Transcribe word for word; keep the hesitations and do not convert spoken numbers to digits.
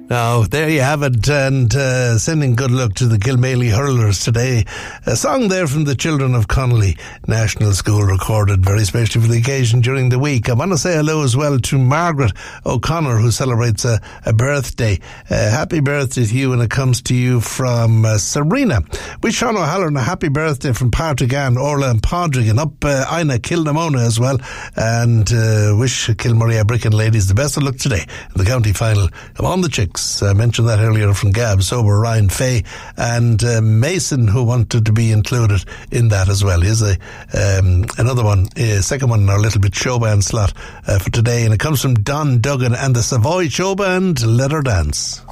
Now, there you have it, and uh, sending good luck to the Kilmaley Hurlers today. A song there from the children of Connolly National School, recorded very specially for the occasion during the week. I want to say hello as well to Margaret O'Connor, who celebrates a, a birthday. Uh, happy birthday to you, and it comes to you from uh, Serena. Wish Sean O'Halloran a happy birthday from Partyghan, Orla and Padraig, and up uh, Ina Kilnamona as well. And uh, wish Kilmaria Bricken ladies the best of luck today in the county final. Come on, the Chicks. I mentioned that earlier from Gab, so were Ryan Fay and uh, Mason, who wanted to be included in that as well. Here's a, um, another one, a second one in our little bit showband slot uh, for today, and it comes from Don Duggan and the Savoy Showband, Let Her Dance.